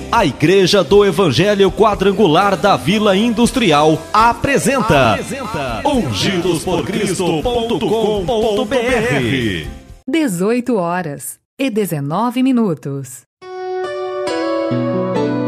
A Igreja do Evangelho Quadrangular da Vila Industrial apresenta ungidosporcristo.com.br. 18h19.